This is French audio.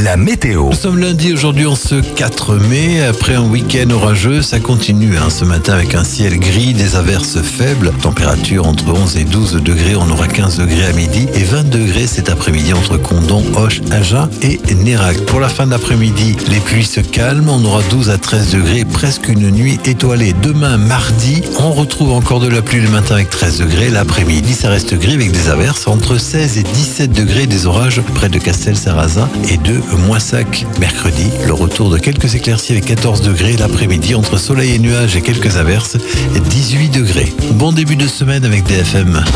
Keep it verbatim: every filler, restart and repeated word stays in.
la météo. Nous sommes lundi aujourd'hui en ce quatre mai. Après un week-end orageux, ça continue hein, ce matin avec un ciel gris, des averses faibles. Température entre onze et douze degrés. On aura quinze degrés à midi et vingt degrés cet après-midi entre Condom, Auch, Agen et Nérac. Pour la fin de l'après-midi, les pluies se calment. On aura douze à treize degrés, presque une nuit étoilée. Demain, mardi, on retrouve encore de la pluie le matin avec treize degrés. L'après-midi, ça reste gris avec des averses entre seize et dix-sept degrés, des orages près de Castel-Sarrazin et de Moissac. Mercredi, le retour de quelques éclaircies avec quatorze degrés. L'après-midi, entre soleil et nuages et quelques averses, dix-huit degrés. Bon début de semaine avec D F M.